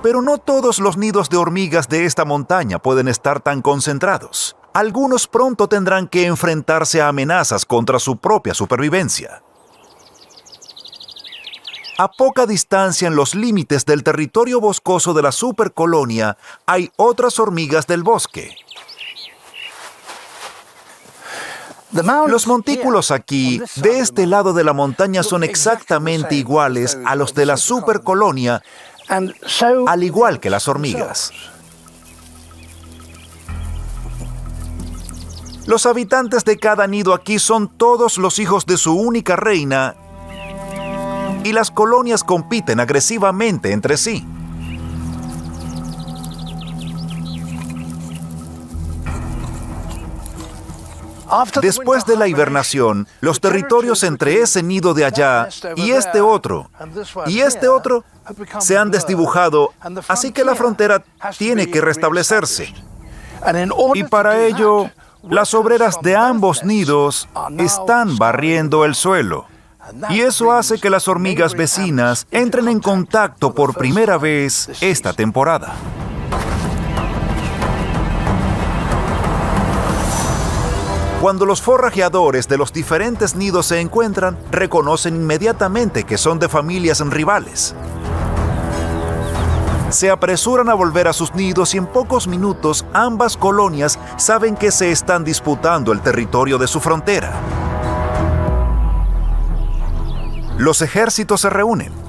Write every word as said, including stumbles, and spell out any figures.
Pero no todos los nidos de hormigas de esta montaña pueden estar tan concentrados. Algunos pronto tendrán que enfrentarse a amenazas contra su propia supervivencia. A poca distancia en los límites del territorio boscoso de la supercolonia hay otras hormigas del bosque. Los montículos aquí, de este lado de la montaña, son exactamente iguales a los de la supercolonia, al igual que las hormigas. Los habitantes de cada nido aquí son todos los hijos de su única reina, y las colonias compiten agresivamente entre sí. Después de la hibernación, los territorios entre ese nido de allá y este otro, y este otro, se han desdibujado, así que la frontera tiene que restablecerse. Y para ello, las obreras de ambos nidos están barriendo el suelo. Y eso hace que las hormigas vecinas entren en contacto por primera vez esta temporada. Cuando los forrajeadores de los diferentes nidos se encuentran, reconocen inmediatamente que son de familias rivales. Se apresuran a volver a sus nidos y en pocos minutos ambas colonias saben que se están disputando el territorio de su frontera. Los ejércitos se reúnen.